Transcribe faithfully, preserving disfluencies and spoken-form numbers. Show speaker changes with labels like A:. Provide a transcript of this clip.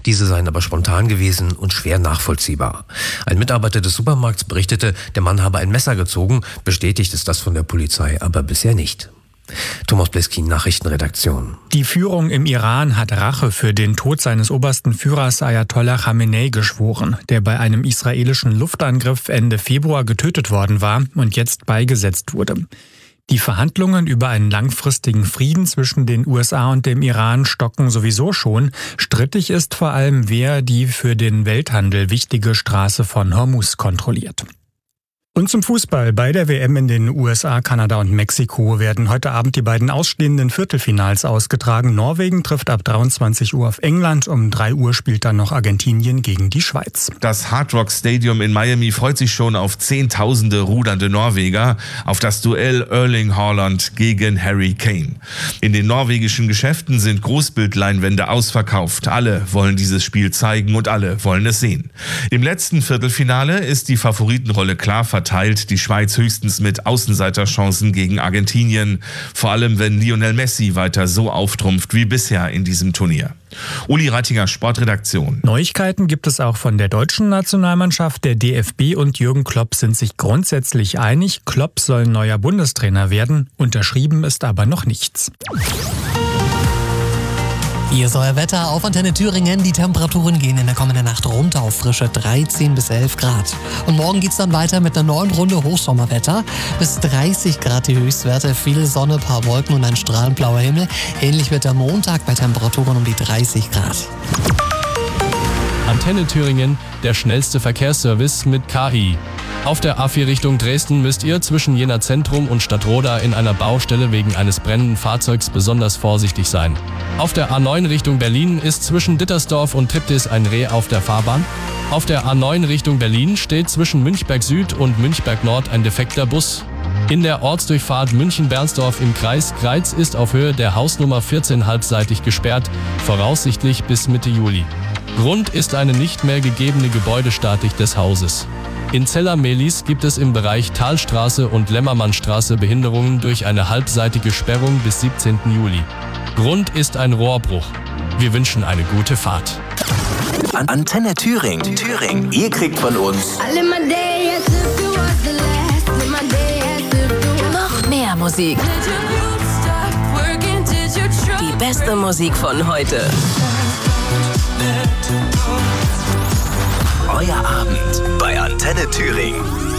A: Diese seien aber spontan gewesen und schwer nachvollziehbar. Ein Mitarbeiter des Supermarkts berichtete, der Mann habe ein Messer gezogen. Bestätigt ist das von der Polizei aber bisher nicht. Thomas Bliskin, Nachrichtenredaktion.
B: Die Führung im Iran hat Rache für den Tod seines obersten Führers Ayatollah Khamenei geschworen, der bei einem israelischen Luftangriff Ende Februar getötet worden war und jetzt beigesetzt wurde. Die Verhandlungen über einen langfristigen Frieden zwischen den U S A und dem Iran stocken sowieso schon. Strittig ist vor allem, wer die für den Welthandel wichtige Straße von Hormuz kontrolliert. Und zum Fußball. Bei der W M in den U S A, Kanada und Mexiko werden heute Abend die beiden ausstehenden Viertelfinals ausgetragen. Norwegen trifft ab dreiundzwanzig Uhr auf England. Um drei Uhr spielt dann noch Argentinien gegen die Schweiz.
C: Das Hard Rock Stadium in Miami freut sich schon auf zehntausende rudernde Norweger, auf das Duell Erling Haaland gegen Harry Kane. In den norwegischen Geschäften sind Großbildleinwände ausverkauft. Alle wollen dieses Spiel zeigen und alle wollen es sehen. Im letzten Viertelfinale ist die Favoritenrolle klar verteilt. Teilt die Schweiz höchstens mit Außenseiterchancen gegen Argentinien, vor allem wenn Lionel Messi weiter so auftrumpft wie bisher in diesem Turnier. Uli Reitinger, Sportredaktion.
B: Neuigkeiten gibt es auch von der deutschen Nationalmannschaft. Der D F B und Jürgen Klopp sind sich grundsätzlich einig. Klopp soll neuer Bundestrainer werden. Unterschrieben ist aber noch nichts.
D: Hier ist euer Wetter auf Antenne Thüringen. Die Temperaturen gehen in der kommenden Nacht runter auf frische dreizehn bis elf Grad. Und morgen geht's dann weiter mit einer neuen Runde Hochsommerwetter. Bis dreißig Grad die Höchstwerte, viel Sonne, paar Wolken und ein strahlend blauer Himmel. Ähnlich wird der Montag bei Temperaturen um die dreißig Grad.
E: Antenne Thüringen, der schnellste Verkehrsservice mit K I. Auf der A vier Richtung Dresden müsst ihr zwischen Jena Zentrum und Stadtroda in einer Baustelle wegen eines brennenden Fahrzeugs besonders vorsichtig sein. Auf der A neun Richtung Berlin ist zwischen Dittersdorf und Triptis ein Reh auf der Fahrbahn. Auf der A neun Richtung Berlin steht zwischen Münchberg Süd und Münchberg Nord ein defekter Bus. In der Ortsdurchfahrt München-Bernsdorf im Kreis Greiz ist auf Höhe der Hausnummer vierzehn halbseitig gesperrt, voraussichtlich bis Mitte Juli. Grund ist eine nicht mehr gegebene Gebäudestatik des Hauses. In Zeller-Mehlis gibt es im Bereich Talstraße und Lämmermannstraße Behinderungen durch eine halbseitige Sperrung bis siebzehnten Juli. Grund ist ein Rohrbruch. Wir wünschen eine gute Fahrt.
F: Antenne Thüringen. Thüringen. Ihr kriegt von uns
G: noch mehr Musik. Die beste Musik von heute.
F: Euer Abend bei Antenne Thüringen.